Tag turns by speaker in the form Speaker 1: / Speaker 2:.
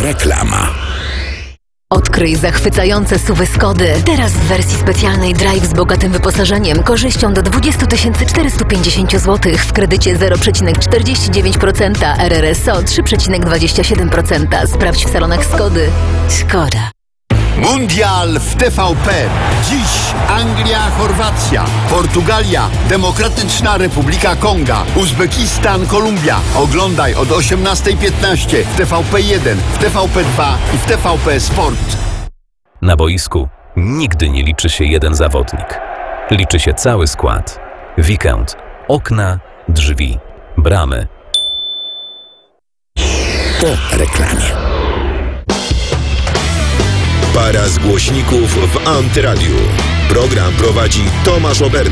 Speaker 1: Reklama.
Speaker 2: Odkryj zachwycające SUV-y Skody. Teraz w wersji specjalnej Drive z bogatym wyposażeniem, korzyścią do 20 450 zł w kredycie 0,49%, RRSO 3,27%. Sprawdź w salonach Skody. Skoda.
Speaker 3: Mundial w TVP. Dziś Anglia, Chorwacja, Portugalia, Demokratyczna Republika Konga, Uzbekistan, Kolumbia. Oglądaj od 18:15 w TVP1, w TVP2 i w TVP Sport.
Speaker 4: Na boisku nigdy nie liczy się jeden zawodnik. Liczy się cały skład. Weekend, okna, drzwi, bramy.
Speaker 1: Po reklamie.
Speaker 5: Para z głośników w Antyradiu. Program prowadzi Tomasz Oberda.